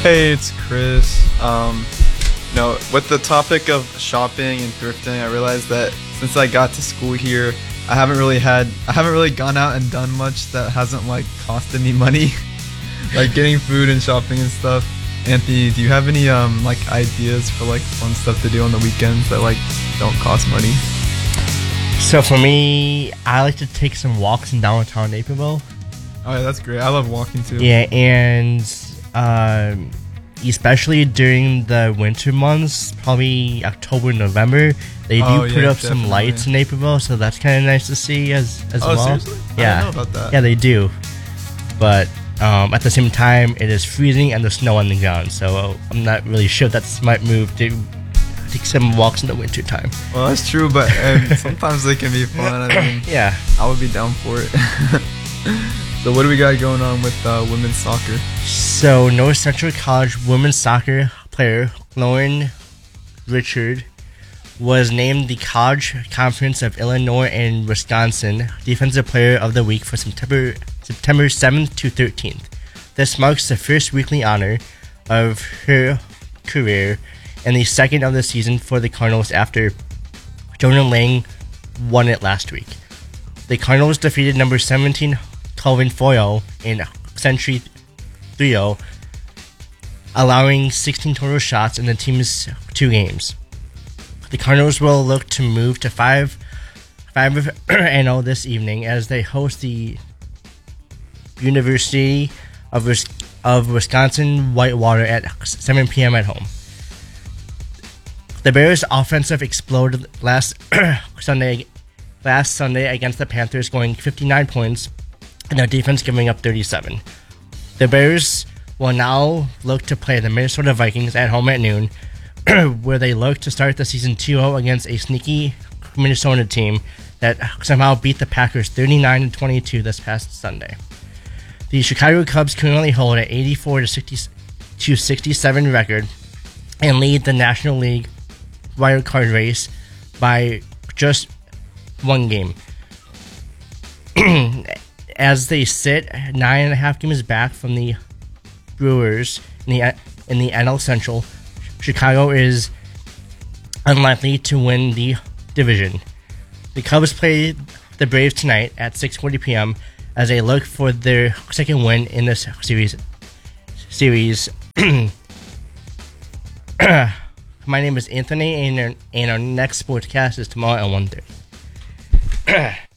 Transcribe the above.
Hey, it's Chris. With the topic of shopping and thrifting, I realized that since I got to school here, I haven't really gone out and done much that hasn't like costed me money, like getting food and shopping and stuff. Anthony, do you have any like ideas for like fun stuff to do on the weekends that like don't cost money? So for me, I like to take some walks in downtown Naperville. Oh yeah, that's great. I love walking too. Yeah, and especially during the winter months, probably October, November, they do put up some lights in Naperville, so that's kind of nice to see as well. Seriously? Yeah, I didn't know about that. Yeah, they do. But at the same time, it is freezing and there's snow on the ground, so I'm not really sure if that's my move to take some walks in the winter time. Well, that's true, but sometimes they can be fun. I mean, yeah, I would be down for it. So what do we got going on with women's soccer? So North Central College women's soccer player Lauren Richard was named the College Conference of Illinois and Wisconsin Defensive Player of the Week for September 7th to 13th. This marks the first weekly honor of her career and the second of the season for the Cardinals after Jonah Lang won it last week. The Cardinals defeated number 17 Calvin Foyle in Century 3-0, allowing 16 total shots in the team's 2 games. The Cardinals will look to move to 5-0 this evening as they host the University of Wisconsin Whitewater at 7 p.m. at home. The Bears' offensive exploded last Sunday against the Panthers, scoring 59 points, and their defense giving up 37. The Bears will now look to play the Minnesota Vikings at home at noon, where they look to start the season 2-0 against a sneaky Minnesota team that somehow beat the Packers 39-22 this past Sunday. The Chicago Cubs currently hold an 84-67 record and lead the National League wild card race by just 1 game. As they sit 9.5 games back from the Brewers in the NL Central, Chicago is unlikely to win the division. The Cubs play the Braves tonight at 6:40 p.m. as they look for their second win in this series. My name is Anthony, and our next sportscast is tomorrow at 1:30.